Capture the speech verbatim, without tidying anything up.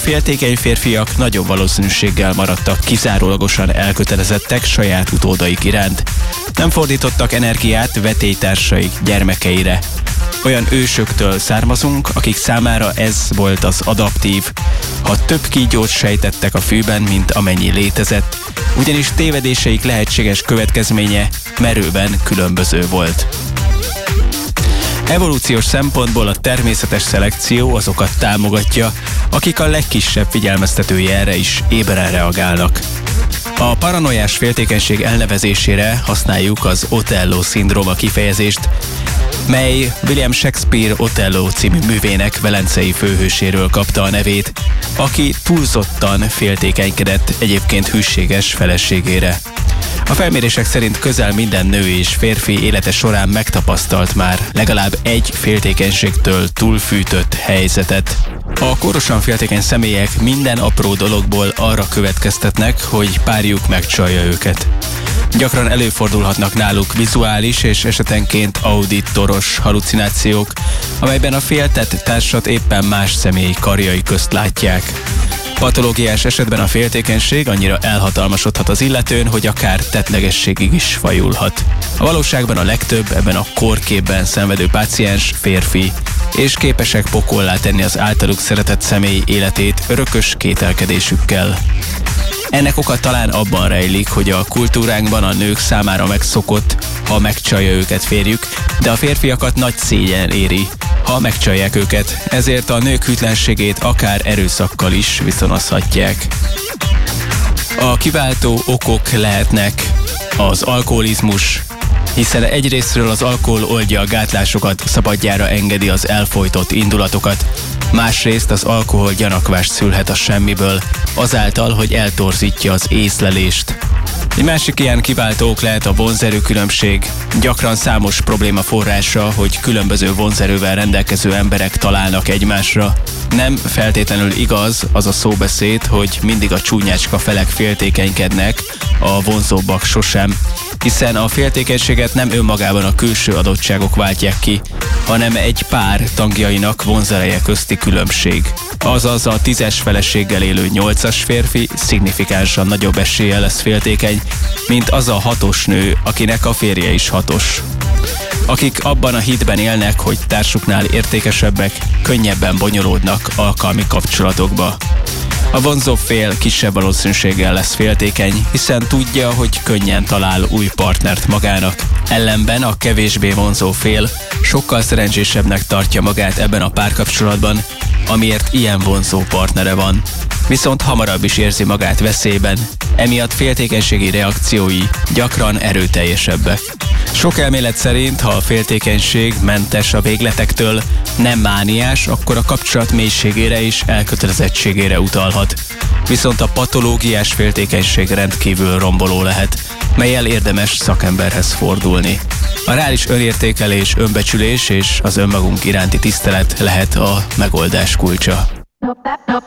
féltékeny férfiak nagyobb valószínűséggel maradtak kizárólagosan elkötelezettek saját utódaik iránt. Nem fordítottak energiát vetélytársaik gyermekeire. Olyan ősöktől származunk, akik számára ez volt az adaptív, ha több kígyót sejtettek a fűben, mint amennyi létezett, ugyanis tévedéseik lehetséges következménye merőben különböző volt. Evolúciós szempontból a természetes szelekció azokat támogatja, akik a legkisebb figyelmeztető jelre is éberen reagálnak. A paranoiás féltékenység elnevezésére használjuk az Otello-szindróma kifejezést, mely William Shakespeare Otello című művének velencei főhőséről kapta a nevét, aki túlzottan féltékenykedett egyébként hűséges feleségére. A felmérések szerint közel minden nő és férfi élete során megtapasztalt már legalább egy féltékenységtől túlfűtött helyzetet. A kórosan féltékeny személyek minden apró dologból arra következtetnek, hogy párjuk megcsalja őket. Gyakran előfordulhatnak náluk vizuális és esetenként auditoros halucinációk, amelyben a féltett társat éppen más személy karjai közt látják. Patológiás esetben a féltékenység annyira elhatalmasodhat az illetőn, hogy akár tettlegességig is fajulhat. A valóságban a legtöbb ebben a kórképben szenvedő páciens férfi, és képesek pokollá tenni az általuk szeretett személy életét örökös kételkedésükkel. Ennek oka talán abban rejlik, hogy a kultúránkban a nők számára megszokott, ha megcsalja őket férjük, de a férfiakat nagy szégyen éri, ha megcsalják őket, ezért a nők hűtlenségét akár erőszakkal is viszonozhatják. A kiváltó okok lehetnek az alkoholizmus, hiszen egyrésztről az alkohol oldja a gátlásokat, szabadjára engedi az elfojtott indulatokat, másrészt az alkohol gyanakvást szülhet a semmiből, azáltal, hogy eltorzítja az észlelést. Egy másik ilyen kiváltó ok lehet a vonzerő különbség. Gyakran számos probléma forrása, hogy különböző vonzerővel rendelkező emberek találnak egymásra. Nem feltétlenül igaz az a szóbeszéd, hogy mindig a csúnyácska felek féltékenykednek, a vonzóbbak sosem, hiszen a féltékenységet nem önmagában a külső adottságok váltják ki, hanem egy pár tagjainak vonzereje közti különbség. Azaz a tízes feleséggel élő nyolcas férfi szignifikánsan nagyobb eséllyel lesz féltékeny, mint az a hatos nő, akinek a férje is hatos. Akik abban a hitben élnek, hogy társuknál értékesebbek, könnyebben bonyolódnak alkalmi kapcsolatokba. A vonzó fél kisebb valószínűséggel lesz féltékeny, hiszen tudja, hogy könnyen talál új partnert magának. Ellenben a kevésbé vonzó fél sokkal szerencsésebbnek tartja magát ebben a párkapcsolatban, amiért ilyen vonzó partnere van. Viszont hamarabb is érzi magát veszélyben, emiatt féltékenységi reakciói gyakran erőteljesebbek. Sok elmélet szerint, ha a féltékenység mentes a végletektől, nem mániás, akkor a kapcsolat mélységére és elkötelezettségére utalhat. Viszont a patológiás féltékenység rendkívül romboló lehet, mellyel érdemes szakemberhez fordulni. A reális önértékelés, önbecsülés és az önmagunk iránti tisztelet lehet a megoldás kulcsa.